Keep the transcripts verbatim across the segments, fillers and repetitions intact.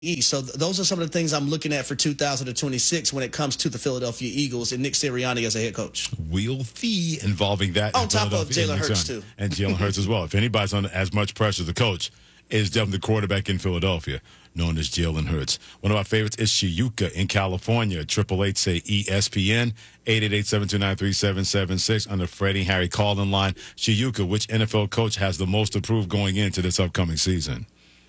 East. So th- those are some of the things I'm looking at for two thousand twenty-six when it comes to the Philadelphia Eagles and Nick Sirianni as a head coach. We'll see involving that. On top of Jalen Hurts, too. And Jalen Hurts as well. If anybody's under as much pressure as the coach, is definitely the quarterback in Philadelphia, known as Jalen Hurts. One of our favorites is Shiuka in California. Triple eight say E S P N, eight eight eight, seven two nine, three seven seven six on the Freddie Harry call-in line. Shiuka, which N F L coach has the most approved going into this upcoming season?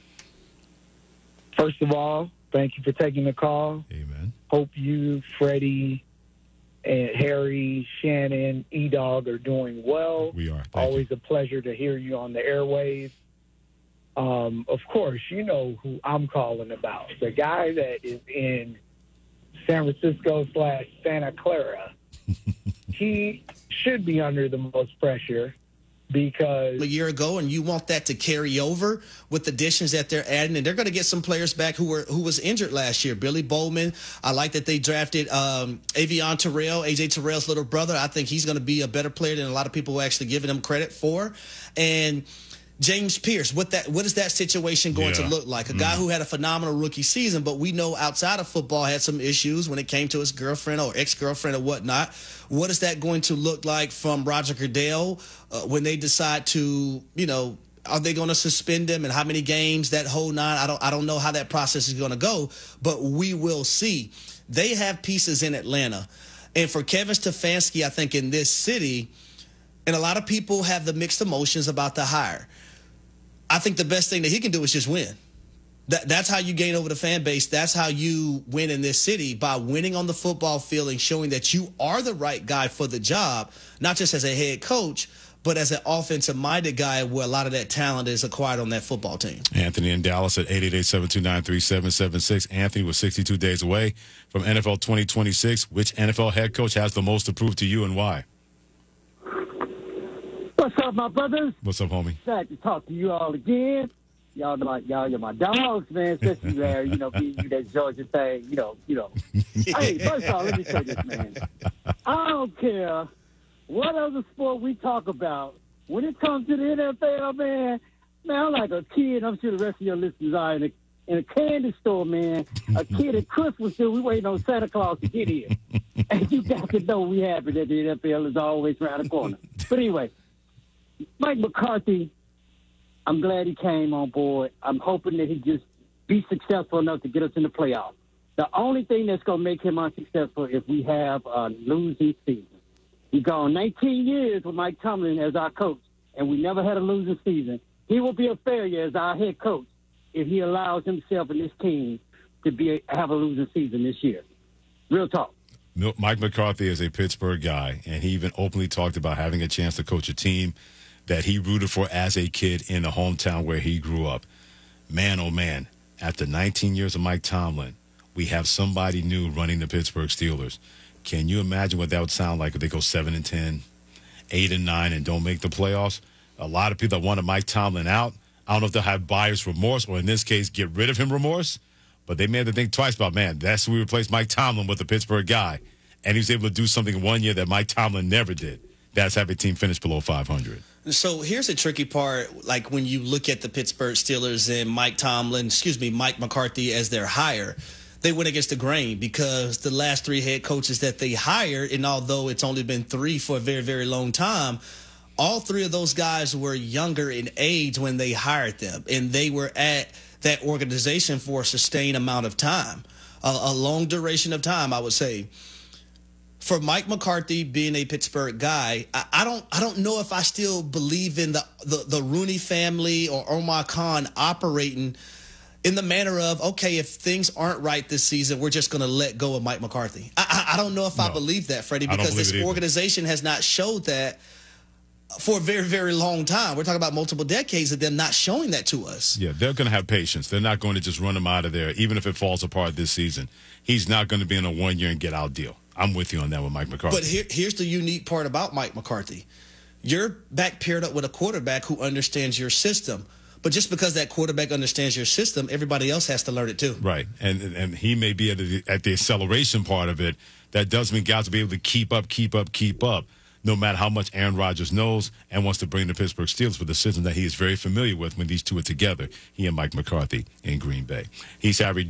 First of all, thank you for taking the call. Amen. Hope you, Freddie, and Harry, Shannon, E-Dog are doing well. We are. Thank Always you. a pleasure to hear you on the airwaves. Um, of course, you know who I'm calling about. The guy that is in San Francisco slash Santa Clara. He should be under the most pressure because a year ago, and you want that to carry over with the additions that they're adding, and they're going to get some players back who were who was injured last year. Billy Bowman, I like that they drafted um, Avion Terrell, A J Terrell's little brother. I think he's going to be a better player than a lot of people are actually giving him credit for. And James Pierce, what that what is that situation going yeah. to look like? A guy mm. who had a phenomenal rookie season, but we know outside of football had some issues when it came to his girlfriend or ex-girlfriend or whatnot. What is that going to look like from Roger Goodell uh, when they decide to, you know, are they going to suspend him and how many games, that whole nine? I don't I don't know how that process is going to go, but we will see. They have pieces in Atlanta. And for Kevin Stefanski, I think in this city, and a lot of people have the mixed emotions about the hire. I think the best thing that he can do is just win. That, that's how you gain over the fan base. That's how you win in this city, by winning on the football field and showing that you are the right guy for the job, not just as a head coach, but as an offensive-minded guy where a lot of that talent is acquired on that football team. Anthony in Dallas at eight eight eight, seven two nine, three seven seven six. Anthony was sixty-two days away from N F L twenty twenty-six. Which N F L head coach has the most approved to you and why? What's up, my brothers? What's up, homie? Glad to talk to you all again. Y'all, my, y'all, you're my dogs, man. Especially Larry, you know, being you that Georgia thing, you know, you know. Hey, first of all, let me say this, man. I don't care what other sport we talk about. When it comes to the N F L, man, man, I'm like a kid. I'm sure the rest of your listeners are in a, in a candy store, man. A kid at Christmas, still, we waiting on Santa Claus to get here. And you got to know we happy that the N F L is always around the corner. But anyway. Mike McCarthy, I'm glad he came on board. I'm hoping that he just be successful enough to get us in the playoffs. The only thing that's going to make him unsuccessful is we have a losing season. He's gone nineteen years with Mike Tomlin as our coach, and we never had a losing season. He will be a failure as our head coach if he allows himself and his team to be a, have a losing season this year. Real talk. Mike McCarthy is a Pittsburgh guy, and he even openly talked about having a chance to coach a team that he rooted for as a kid in the hometown where he grew up. Man, oh man, after nineteen years of Mike Tomlin, we have somebody new running the Pittsburgh Steelers. Can you imagine what that would sound like if they go seven and ten, eight and nine, and don't make the playoffs? A lot of people that wanted Mike Tomlin out, I don't know if they'll have buyer's remorse, or in this case, get rid of him remorse, but they may have to think twice about, man, that's we replaced Mike Tomlin with a Pittsburgh guy, and he was able to do something one year that Mike Tomlin never did. That's have a team finish below five hundred. So here's the tricky part, like when you look at the Pittsburgh Steelers and Mike Tomlin, excuse me, Mike McCarthy as their hire, they went against the grain because the last three head coaches that they hired, and although it's only been three for a very, very long time, all three of those guys were younger in age when they hired them, and they were at that organization for a sustained amount of time, a, a long duration of time, I would say. For Mike McCarthy being a Pittsburgh guy, I, I don't I don't know if I still believe in the, the, the Rooney family or Omar Khan operating in the manner of, okay, if things aren't right this season, we're just going to let go of Mike McCarthy. I, I, I don't know if no, I believe that, Freddie, because this organization has not showed that for a very, very long time. We're talking about multiple decades of them not showing that to us. Yeah, they're going to have patience. They're not going to just run him out of there, even if it falls apart this season. He's not going to be in a one-year and get out deal. I'm with you on that with Mike McCarthy. But here, here's the unique part about Mike McCarthy. You're back paired up with a quarterback who understands your system. But just because that quarterback understands your system, everybody else has to learn it too. Right. And and he may be at the, at the acceleration part of it. That does mean guys will be able to keep up, keep up, keep up. no matter how much Aaron Rodgers knows and wants to bring the Pittsburgh Steelers with a system that he is very familiar with when these two are together, he and Mike McCarthy in Green Bay. He's Harry